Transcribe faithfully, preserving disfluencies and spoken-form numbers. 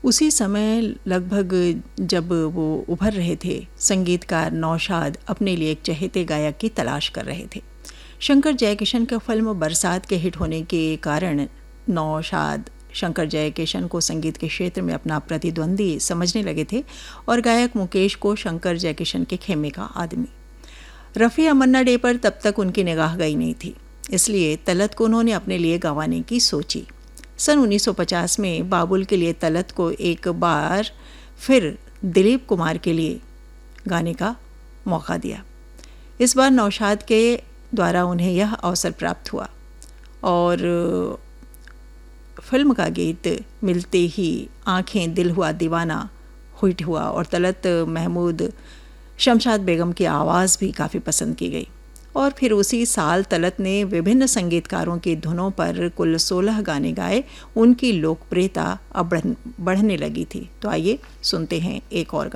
उसी समय लगभग जब वो उभर रहे थे, संगीतकार नौशाद अपने लिए एक चहेते गायक की तलाश कर रहे थे। शंकर जयकिशन का फिल्म बरसात के हिट होने के कारण नौशाद शंकर जयकिशन को संगीत के क्षेत्र में अपना प्रतिद्वंदी समझने लगे थे और गायक मुकेश को शंकर जयकिशन के खेमे का आदमी। रफ़ी अमन्ना डे पर तब तक उनकी निगाह गई नहीं थी, इसलिए तलत को उन्होंने अपने लिए गंवाने की सोची। सन उन्नीस सौ पचास में बाबुल के लिए तलत को एक बार फिर दिलीप कुमार के लिए गाने का मौका दिया। इस बार नौशाद के द्वारा उन्हें यह अवसर प्राप्त हुआ और फिल्म का गीत मिलते ही आँखें दिल हुआ दीवाना हिट हुआ और तलत महमूद शमशाद बेगम की आवाज़ भी काफ़ी पसंद की गई। और फिर उसी साल तलत ने विभिन्न संगीतकारों की धुनों पर कुल सोलह गाने गाए। उनकी लोकप्रियता अब बढ़ने लगी थी। तो आइए सुनते हैं एक और गाना।